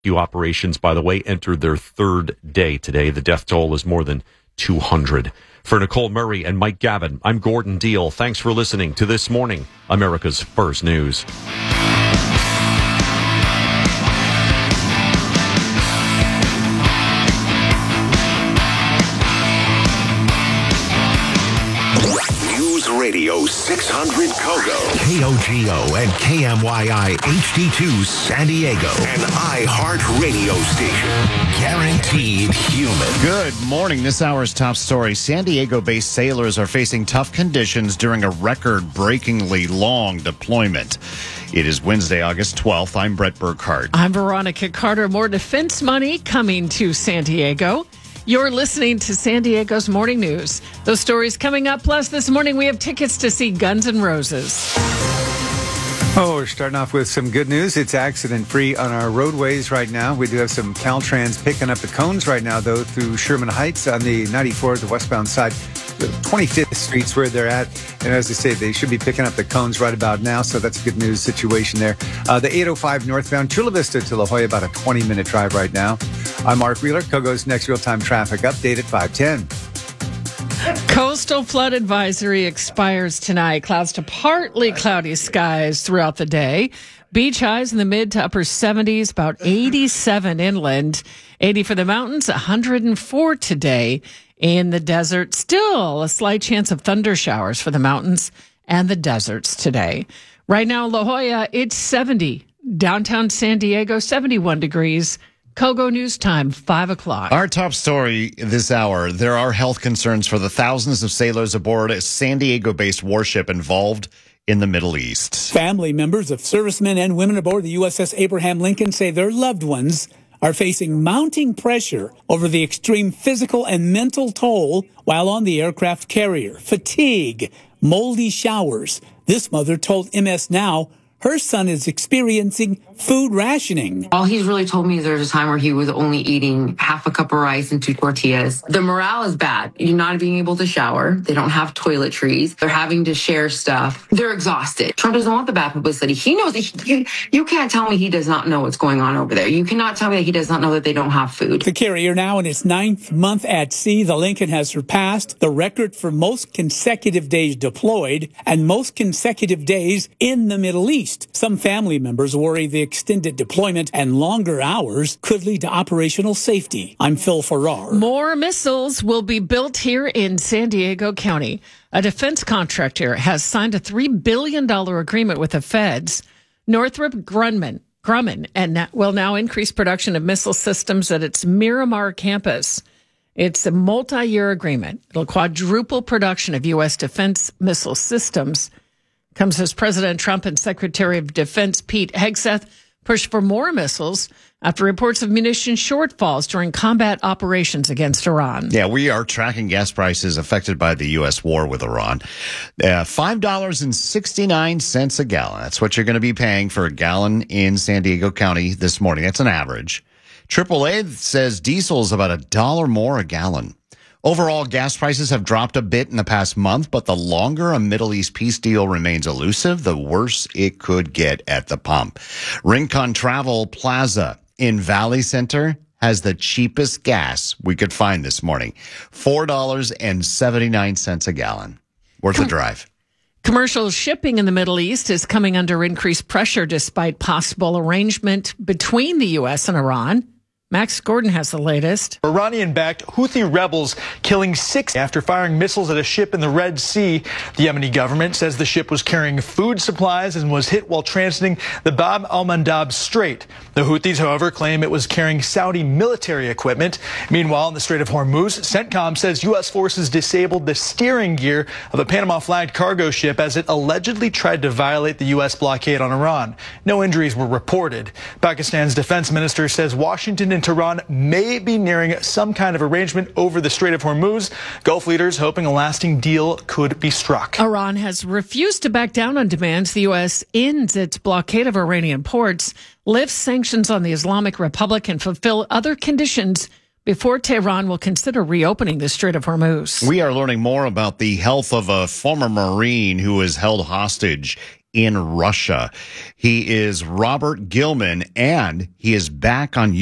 rescue operations, by the way, entered their third day today. The death toll is more than 200. For Nicole Murray and Mike Gavin, I'm Gordon Deal. Thanks for listening to This Morning, America's First News. Radio 600 Kogo, KOGO and KMYI HD2 San Diego, an iHeartRadio station. Guaranteed human. Good morning. This hour's top story. San Diego-based sailors are facing tough conditions during a record-breakingly long deployment. It is Wednesday, August 12th. I'm Brett Burkhart. I'm Veronica Carter. More defense money coming to San Diego. You're listening to San Diego's Morning News. Those stories coming up. Plus, this morning we have tickets to see Guns N' Roses. Oh, we're starting off with some good news. It's accident-free on our roadways right now. We do have some Caltrans picking up the cones right now, though, through Sherman Heights on the 94, the westbound side. The 25th Street's where they're at. And as I say, they should be picking up the cones right about now, so that's a good news situation there. The 805 northbound Chula Vista to La Jolla, about a 20-minute drive right now. I'm Mark Wheeler. Kogo's next real-time traffic update at 5:10. Coastal flood advisory expires tonight. Clouds to partly cloudy skies throughout the day. Beach highs in the mid to upper 70s, about 87 inland, 80 for the mountains, 104 today in the desert. Still a slight chance of thunder showers for the mountains and the deserts today. Right now, La Jolla, it's 70. Downtown San Diego, 71 degrees. Kogo News Time, 5 o'clock. Our top story this hour. There are health concerns for the thousands of sailors aboard a San Diego-based warship involved in the Middle East. Family members of servicemen and women aboard the USS Abraham Lincoln say their loved ones are facing mounting pressure over the extreme physical and mental toll while on the aircraft carrier. Fatigue, moldy showers. This mother told MS Now her son is experiencing food rationing. All he's really told me is there's a time where he was only eating half a cup of rice and 2 tortillas. The morale is bad. You're not being able to shower. They don't have toiletries. They're having to share stuff. They're exhausted. Trump doesn't want the bad publicity. He knows that you can't tell me he does not know what's going on over there. You cannot tell me that he does not know that they don't have food. The carrier now in its 9th month at sea, the Lincoln has surpassed the record for most consecutive days deployed and most consecutive days in the Middle East. Some family members worry the extended deployment and longer hours could lead to operational safety. I'm Phil Farrar. More missiles will be built here in San Diego County. A defense contractor has signed a $3 billion agreement with the feds. Northrop Grumman and will now increase production of missile systems at its Miramar campus. It's a multi-year agreement. It'll quadruple production of U.S. defense missile systems. Comes as President Trump and Secretary of Defense Pete Hegseth push for more missiles after reports of munition shortfalls during combat operations against Iran. Yeah, we are tracking gas prices affected by the U.S. war with Iran. $5.69 a gallon. That's what you're going to be paying for a gallon in San Diego County this morning. That's an average. AAA says diesel is about $1 more a gallon. Overall, gas prices have dropped a bit in the past month, but the longer a Middle East peace deal remains elusive, the worse it could get at the pump. Rincon Travel Plaza in Valley Center has the cheapest gas we could find this morning, $4.79 a gallon. Worth a drive. Commercial shipping in the Middle East is coming under increased pressure despite possible arrangement between the U.S. and Iran. Max Gordon has the latest. Iranian-backed Houthi rebels killing 6 after firing missiles at a ship in the Red Sea. The Yemeni government says the ship was carrying food supplies and was hit while transiting the Bab al-Mandab Strait. The Houthis, however, claim it was carrying Saudi military equipment. Meanwhile, in the Strait of Hormuz, CENTCOM says U.S. forces disabled the steering gear of a Panama-flagged cargo ship as it allegedly tried to violate the U.S. blockade on Iran. No injuries were reported. Pakistan's defense minister says Washington and Tehran may be nearing some kind of arrangement over the Strait of Hormuz. Gulf leaders hoping a lasting deal could be struck. Iran has refused to back down on demands the U.S. ends its blockade of Iranian ports, lifts sanctions on the Islamic Republic, and fulfill other conditions before Tehran will consider reopening the Strait of Hormuz. We are learning more about the health of a former Marine who was held hostage in Russia. He is Robert Gilman, and he is back on